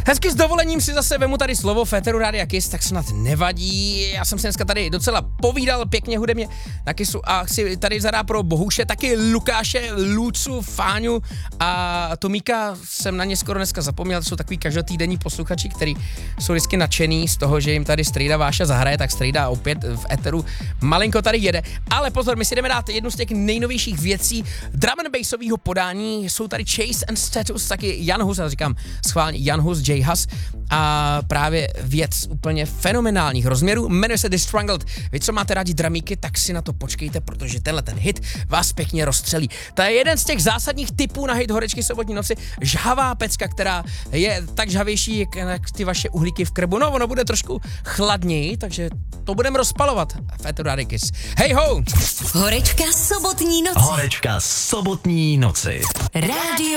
Hezky s dovolením si zase vemu tady slovo v éteru Rádia Kiss, tak snad nevadí. Já jsem si dneska tady docela povídal pěkně hudebně na Kissu a chci tady zadát pro Bohuše, taky Lukáše, Lucu, Fáňu a Tomíka. Jsem na ně skoro dneska zapomněl, to jsou takový každotýdenní posluchači, kteří jsou vždycky nadšený z toho, že jim tady strejda Váša zahraje, tak strejda opět v éteru malinko tady jede. Ale pozor, my si jdeme dát jednu z těch nejnovějších věcí drum and bassového podání. Jsou tady Chase and Status, taky Jan Hus, já říkám schválně Jan Hus, J Hus a právě věc úplně fenomenálních rozměrů, jmenuje se The Strangled. Vy, co máte rádi dramíky, tak si na to počkejte, protože tenhle ten hit vás pěkně rozstřelí. To je jeden z těch zásadních typů na hit Horečky sobotní noci, žhavá pecka, která je tak žhavější, jak ty vaše uhlíky v krbu. No, ono bude trošku chladněji, takže to budeme rozpalovat v éteru Rádia Kiss. Hej ho! Horečka sobotní noci. Horečka sobotní noci. Rádio